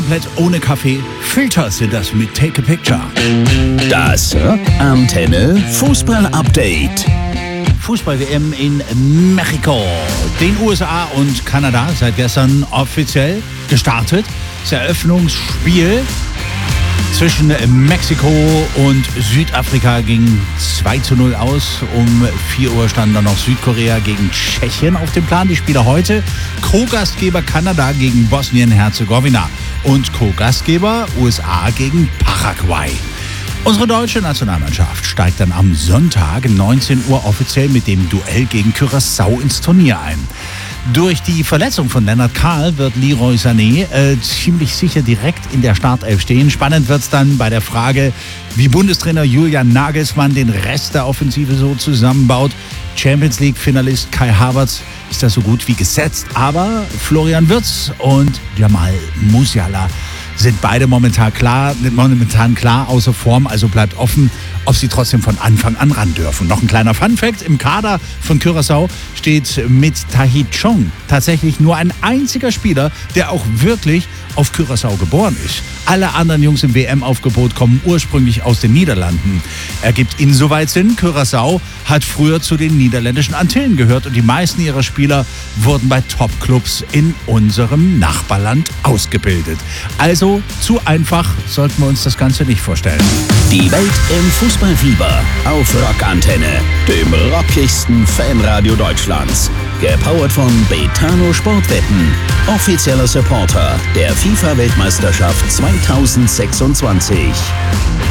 komplett ohne Kaffee. Filters sind das mit Take a Picture. Das Rockantenne Fußball-Update. Fußball-WM in Mexiko. Den USA und Kanada seit gestern offiziell gestartet. Das Eröffnungsspiel zwischen Mexiko und Südafrika ging 2:0 aus. Um 4 Uhr stand dann noch Südkorea gegen Tschechien auf dem Plan. Die Spiele heute: Co-Gastgeber Kanada gegen Bosnien-Herzegowina und Co-Gastgeber USA gegen Paraguay. Unsere deutsche Nationalmannschaft steigt dann am Sonntag 19 Uhr offiziell mit dem Duell gegen Curaçao ins Turnier ein. Durch die Verletzung von Lennart Kahl wird Leroy Sané ziemlich sicher direkt in der Startelf stehen. Spannend wird es dann bei der Frage, wie Bundestrainer Julian Nagelsmann den Rest der Offensive so zusammenbaut. Champions League-Finalist Kai Havertz ist da so gut wie gesetzt, aber Florian Wirtz und Jamal Musiala sind beide momentan klar außer Form, also bleibt offen, ob sie trotzdem von Anfang an ran dürfen. Noch ein kleiner Funfact: Im Kader von Curaçao steht mit Tahith Chong tatsächlich nur ein einziger Spieler, der auch wirklich auf Curaçao geboren ist. Alle anderen Jungs im WM-Aufgebot kommen ursprünglich aus den Niederlanden. Ergibt insoweit Sinn: Curaçao hat früher zu den niederländischen Antillen gehört und die meisten ihrer Spieler wurden bei Top-Clubs in unserem Nachbarland ausgebildet. Also zu einfach sollten wir uns das Ganze nicht vorstellen. Die Welt im Fußballfieber auf Rockantenne, dem rockigsten Fanradio Deutschlands. Gepowert von Betano Sportwetten, offizieller Supporter der FIFA-Weltmeisterschaft 2026.